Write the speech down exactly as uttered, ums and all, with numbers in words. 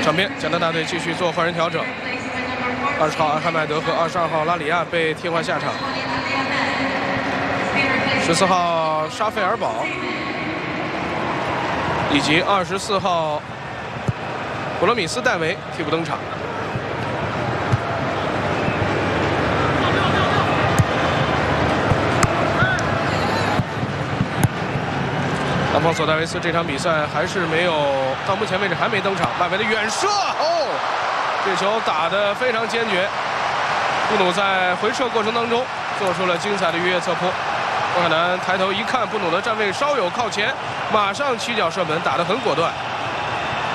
场边，加拿大队继续做换人调整。二十号阿罕麦德和二十二号拉里亚被替换下场。十四号沙费尔堡以及二十四号普罗米斯戴维替补登场。南方索戴维斯这场比赛还是没有，到目前为止还没登场。外围的远射，哦，这球打得非常坚决。布努在回撤过程当中做出了精彩的越野侧扑。郭海南抬头一看，布努的站位稍有靠前，马上起脚射门，打得很果断。